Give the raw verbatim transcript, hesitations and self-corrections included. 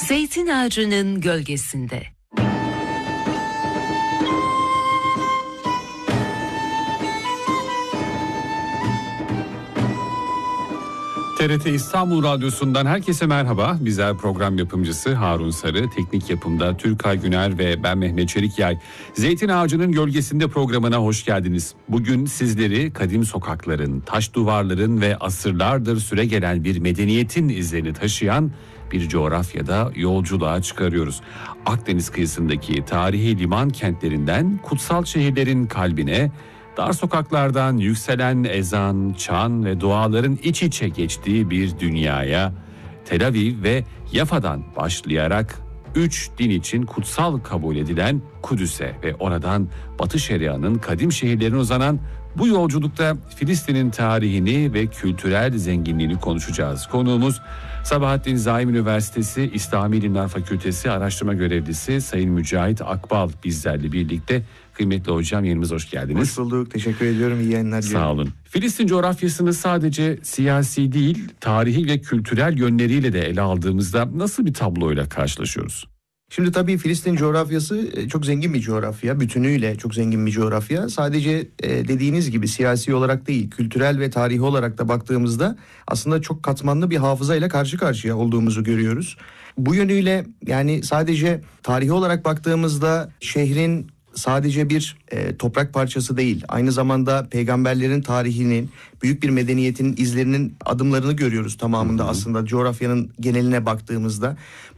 Zeytin ağacının gölgesinde. T R T İstanbul Radyosu'ndan herkese merhaba. Bizler program yapımcısı Harun Sarı, teknik yapımda Türkay Güner ve ben Mehmet Çelikyay. Zeytin Ağacı'nın Gölgesinde programına hoş geldiniz. Bugün sizleri kadim sokakların, taş duvarların ve asırlardır süregelen bir medeniyetin izlerini taşıyan bir coğrafyada yolculuğa çıkarıyoruz. Akdeniz kıyısındaki tarihi liman kentlerinden kutsal şehirlerin kalbine, dar sokaklardan yükselen ezan, çan ve duaların iç içe geçtiği bir dünyaya, Tel Aviv ve Yafa'dan başlayarak üç din için kutsal kabul edilen Kudüs'e ve oradan Batı Şeria'nın kadim şehirlerine uzanan bu yolculukta Filistin'in tarihini ve kültürel zenginliğini konuşacağız. Konuğumuz Sabahattin Zaim Üniversitesi İslami İlimler Fakültesi Araştırma Görevlisi Sayın Mücahit Akbal bizlerle birlikte. Kıymetli hocam, yerimize hoş geldiniz. Hoş bulduk, teşekkür ediyorum, iyi yayınlar. Sağ olun. Filistin coğrafyasını sadece siyasi değil, tarihi ve kültürel yönleriyle de ele aldığımızda nasıl bir tabloyla karşılaşıyoruz? Şimdi tabii Filistin coğrafyası çok zengin bir coğrafya, bütünüyle çok zengin bir coğrafya. Sadece dediğiniz gibi siyasi olarak değil, kültürel ve tarihi olarak da baktığımızda aslında çok katmanlı bir hafızayla karşı karşıya olduğumuzu görüyoruz. Bu yönüyle yani sadece tarihi olarak baktığımızda şehrin sadece bir e, toprak parçası değil, aynı zamanda peygamberlerin tarihinin, büyük bir medeniyetin izlerinin, adımlarını görüyoruz tamamında. Hı hı. Aslında coğrafyanın geneline baktığımızda.